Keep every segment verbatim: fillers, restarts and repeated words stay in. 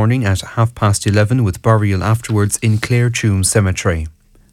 morning at half past eleven with burial afterwards in Clare Tomb Cemetery.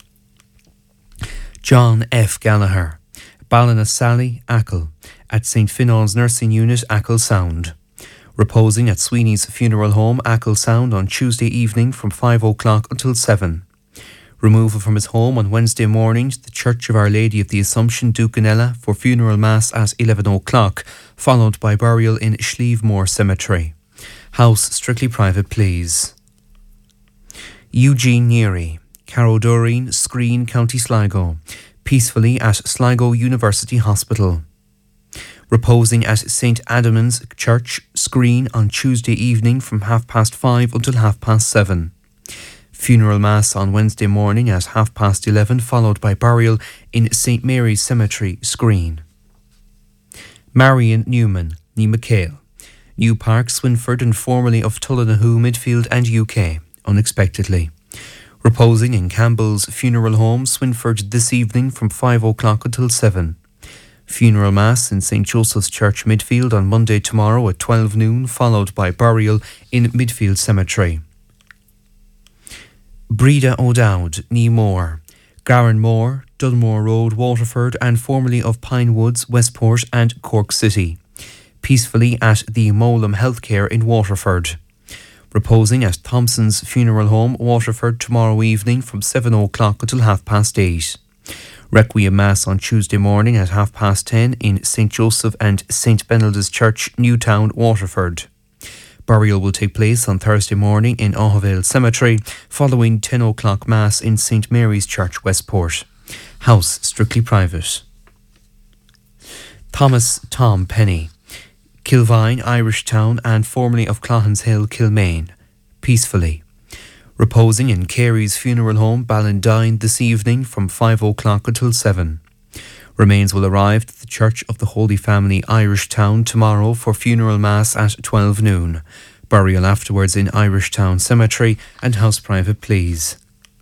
John F. Gallagher, Ballinasally, Achill, at Saint Final's Nursing Unit, Achill Sound. Reposing at Sweeney's Funeral Home, Achill Sound, on Tuesday evening from five o'clock until seven. Removal from his home on Wednesday morning to the Church of Our Lady of the Assumption, Ducanella, for funeral mass at eleven o'clock, followed by burial in Schlievemore Cemetery. House strictly private, please. Eugene Neary, Carrodoreen, Screen, County Sligo, peacefully at Sligo University Hospital. Reposing at Saint Adamn's Church, Screen, on Tuesday evening from half past five until half past seven. Funeral mass on Wednesday morning at half past eleven, followed by burial in Saint Mary's Cemetery, Screen. Marion Newman, ní McHale, New Park, Swinford, and formerly of Tullinahu, Midfield and U K, unexpectedly. Reposing in Campbell's Funeral Home, Swinford, this evening from five o'clock until seven. Funeral mass in Saint Joseph's Church, Midfield, on Monday tomorrow at twelve noon, followed by burial in Midfield Cemetery. Breda O'Dowd, ní Mór, Garan Moore, Dulmore Road, Waterford, and formerly of Pine Woods, Westport and Cork City. Peacefully at the Molam Healthcare in Waterford. Reposing at Thompson's Funeral Home, Waterford, tomorrow evening from seven o'clock until half past eight. Requiem Mass on Tuesday morning at half past ten in Saint Joseph and Saint Benilda's Church, Newtown, Waterford. Burial will take place on Thursday morning in Auhavale Cemetery, following ten o'clock Mass in Saint Mary's Church, Westport. House strictly private. Thomas Tom Penny, Kilvine, Irish Town, and formerly of Clohans Hill, Kilmaine, peacefully. Reposing in Carey's Funeral Home, Ballandine, this evening from five o'clock until seven. Remains will arrive at the Church of the Holy Family, Irish Town, tomorrow for funeral mass at twelve noon. Burial afterwards in Irish Town Cemetery, and house private, please.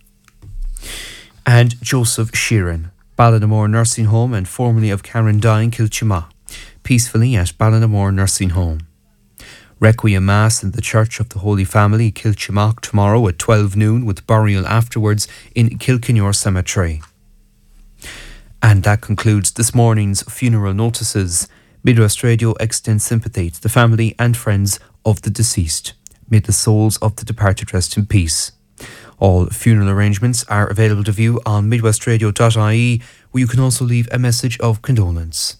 And Joseph Sheeran, Ballinamore Nursing Home and formerly of Carrendine, Kilchima, peacefully at Ballinamore Nursing Home. Requiem Mass in the Church of the Holy Family, Kilchimach, tomorrow at twelve noon with burial afterwards in Kilkenore Cemetery. And that concludes this morning's funeral notices. Midwest Radio extends sympathy to the family and friends of the deceased. May the souls of the departed rest in peace. All funeral arrangements are available to view on midwest radio dot I E, where you can also leave a message of condolence.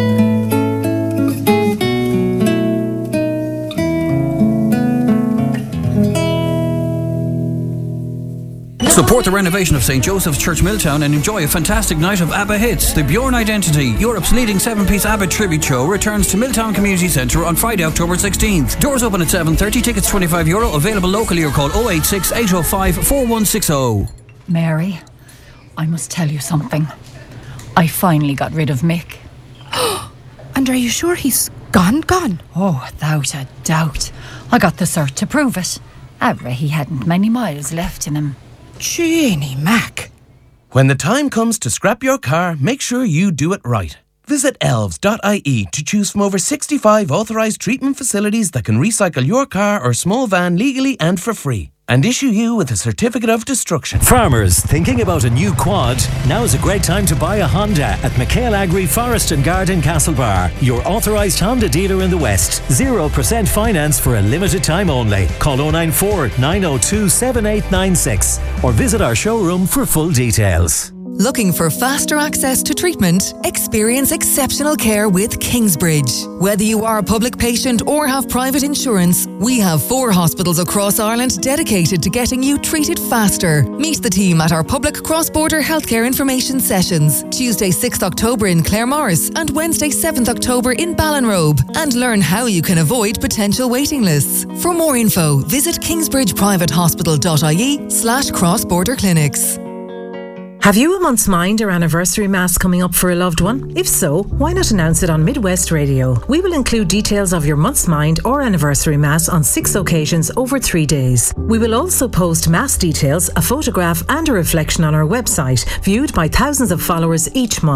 Support the renovation of Saint Joseph's Church Milltown and enjoy a fantastic night of ABBA hits. The Bjorn Identity, Europe's leading seven-piece ABBA tribute show, returns to Milltown Community Centre on Friday, October sixteenth. Doors open at seven thirty, tickets twenty-five euro, available locally or call oh eight six, eight oh five, four one six oh. Mary, I must tell you something. I finally got rid of Mick. And are you sure he's gone, gone? Oh, without a doubt. I got the cert to prove it. Abra, he hadn't many miles left in him. Jeannie Mac. When the time comes to scrap your car, make sure you do it right. Visit elves dot I E to choose from over sixty-five authorised treatment facilities that can recycle your car or small van legally and for free, and issue you with a certificate of destruction. Farmers thinking about a new quad? Now is a great time to buy a Honda at McHale Agri Forest and Garden, Castlebar, your authorised Honda dealer in the West. zero percent finance for a limited time only. Call oh nine four, nine oh two, seven eight nine six or visit our showroom for full details. Looking for faster access to treatment? Experience exceptional care with Kingsbridge. Whether you are a public patient or have private insurance, we have four hospitals across Ireland dedicated to getting you treated faster. Meet the team at our public cross-border healthcare information sessions, Tuesday sixth October in Claremorris and Wednesday seventh October in Ballinrobe, and learn how you can avoid potential waiting lists. For more info, visit kingsbridgeprivatehospital dot I E slash cross-border clinics. Have you a month's mind or anniversary mass coming up for a loved one? If so, why not announce it on Midwest Radio? We will include details of your month's mind or anniversary mass on six occasions over three days. We will also post mass details, a photograph and a reflection on our website, viewed by thousands of followers each month.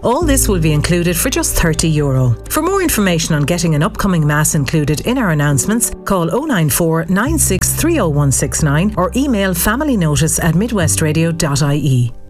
All this will be included for just thirty euro. For more information on getting an upcoming Mass included in our announcements, call oh nine four, nine six three oh one six nine or email familynotice at midwestradio dot I E.